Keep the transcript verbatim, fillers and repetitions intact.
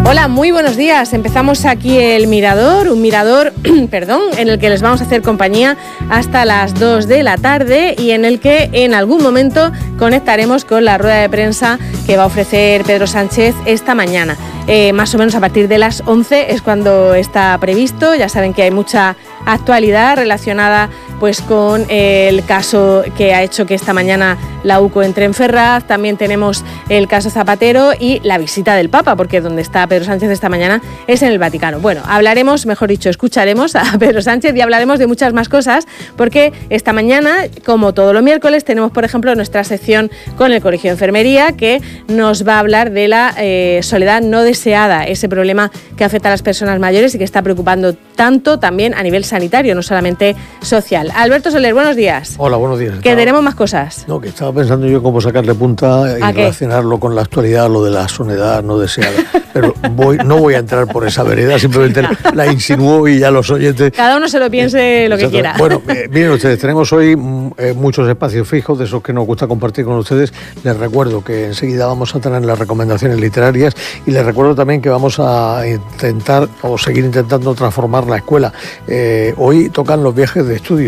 Hola, muy buenos días. Empezamos aquí el Mirador, un mirador, perdón, en el que les vamos a hacer compañía hasta las dos de la tarde y en el que en algún momento conectaremos con la rueda de prensa que va a ofrecer Pedro Sánchez esta mañana. Eh, más o menos a partir de las once es cuando está previsto. Ya saben que hay mucha actualidad relacionada pues con el caso que ha hecho que esta mañana la U C O entre en Ferraz. También tenemos el caso Zapatero y la visita del Papa, porque donde está Pedro Sánchez esta mañana es en el Vaticano. Bueno, hablaremos, mejor dicho, escucharemos a Pedro Sánchez y hablaremos de muchas más cosas, porque esta mañana, como todos los miércoles, tenemos, por ejemplo, nuestra sección con el Colegio de Enfermería, que nos va a hablar de la eh, soledad no deseada, ese problema que afecta a las personas mayores y que está preocupando tanto también a nivel sanitario, no solamente social. Alberto Soler, buenos días. Hola, buenos días. Que tenemos más cosas. No, que estaba pensando yo cómo sacarle punta y relacionarlo con la actualidad, lo de la soledad no deseada. Pero voy, no voy a entrar por esa vereda, simplemente la, la insinuó y ya los oyentes... Cada uno se lo piense eh, lo que quiera. Bueno, eh, miren ustedes, tenemos hoy eh, muchos espacios fijos, de esos que nos gusta compartir con ustedes. Les recuerdo que enseguida vamos a tener las recomendaciones literarias y les recuerdo también que vamos a intentar o seguir intentando transformar la escuela. Eh, hoy tocan los viajes de estudio.